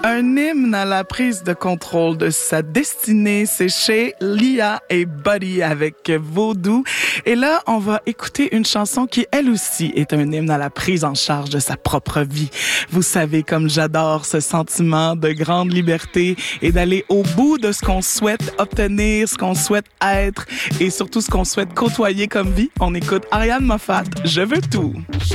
Un hymne à la prise de contrôle de sa destinée, c'est chez Lia et Buddy avec Vaudou. Et là, on va écouter une chanson qui, elle aussi, est un hymne à la prise en charge de sa propre vie. Vous savez comme j'adore ce sentiment de grande liberté et d'aller au bout de ce qu'on souhaite obtenir, ce qu'on souhaite être et surtout ce qu'on souhaite côtoyer comme vie. On écoute Ariane Moffat, Je veux tout.